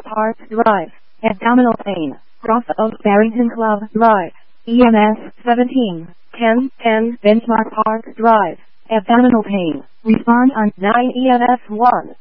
Park Drive, abdominal pain, cross of Barrington Club Drive, EMS 17, 10, 10, Benchmark Park Drive, abdominal pain, respond on 9 EMS 1.